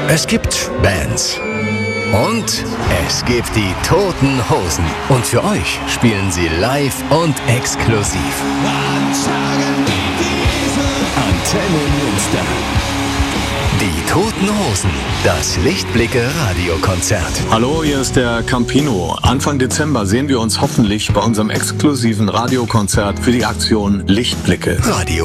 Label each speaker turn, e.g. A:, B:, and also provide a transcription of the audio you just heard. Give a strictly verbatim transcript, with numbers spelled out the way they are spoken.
A: Es gibt Bands. Und es gibt die Toten Hosen. Und für euch spielen sie live und exklusiv. Antenne Münster. Die Toten Hosen. Das Lichtblicke Radiokonzert.
B: Hallo, hier ist der Campino. Anfang Dezember sehen wir uns hoffentlich bei unserem exklusiven Radiokonzert für die Aktion Lichtblicke.
A: Radio